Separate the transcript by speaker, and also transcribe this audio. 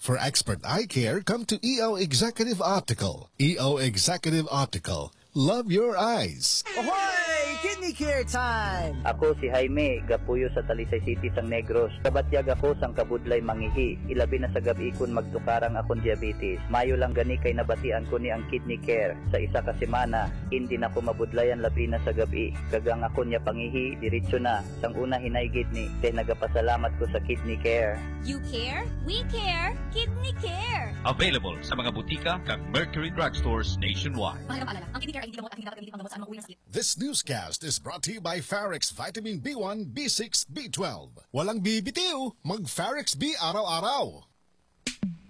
Speaker 1: For expert eye care, come to EO Executive Optical. EO Executive Optical. Love your eyes.
Speaker 2: Ahoy! Kidney care time!
Speaker 3: Ako si Jaime, gapuyo sa Talisay City sang Negros. Kabatyag ako sang kabudlay mangihi. Ilabi na sa gabi kun magtukarang akong diabetes. Mayo lang gani kay nabatian ko ni ang kidney care. Sa isa ka semana, hindi na ko mabudlayan labi na sa gabi. Gagang ako niya pangihi, diretso na. Sang una hinay kidney, kay nagapasalamat ko sa kidney care.
Speaker 4: You care, we care, kidney care.
Speaker 5: Available sa mga butika kag Mercury Drugstores nationwide.
Speaker 4: Mahalagang paalala, ang kidney care ay hindi gamot at hindi dapat gamitin pang gamot sa mauwi ng sakit.
Speaker 1: This newscast is brought to you by Farex Vitamin B1, B6, B12. Walang bibitiw, mag Farex B araw-araw.